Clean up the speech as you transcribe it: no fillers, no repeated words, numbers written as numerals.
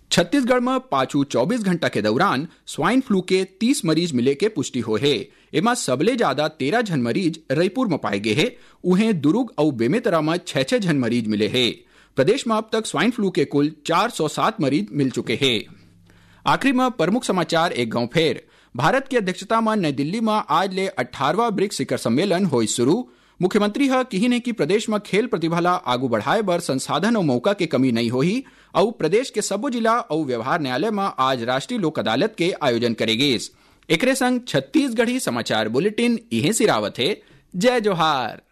छत्तीसगढ़ में पाछू 24 घंटा के दौरान स्वाइन फ्लू के 30 मरीज मिले के पुष्टि हो है। एमा सबले ज्यादा 13 जन मरीज रायपुर में पाए गए हैं। उन्हें दुर्ग और बेमेतरा में 6 जन मरीज मिले हैं। प्रदेश में अब तक स्वाइन फ्लू के कुल 407 मरीज मिल चुके हैं। आखिरी में प्रमुख समाचार एक गांव फेर। भारत की अध्यक्षता में नई दिल्ली में आज ले 18वां ब्रिक्स शिखर सम्मेलन हो शुरू। मुख्यमंत्री कहने की प्रदेश में खेल प्रतिभा ला आगू बढ़ाए बर संसाधन और मौका के कमी नहीं होही और प्रदेश के सबो जिला और व्यवहार न्यायालय में आज राष्ट्रीय लोक अदालत के आयोजन करेगे। एकरे संग छत्तीसगढ़ी समाचार बुलेटिन इहे सिरावत है। जय जोहार।